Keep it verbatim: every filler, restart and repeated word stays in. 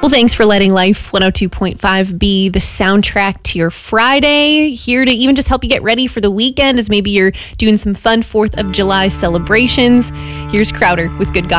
Well, thanks for letting Life one oh two point five be the soundtrack to your Friday. Here to even just help you get ready for the weekend as maybe you're doing some fun fourth of July celebrations. Here's Crowder with Good God.